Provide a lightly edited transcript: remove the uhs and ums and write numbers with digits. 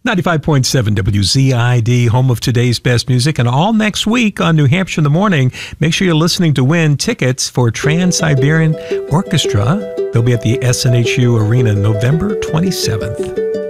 95.7 WZID, home of today's best music. And all next week on New Hampshire in the Morning, make sure you're listening to win tickets for Trans-Siberian Orchestra. They'll be at the SNHU Arena November 27th.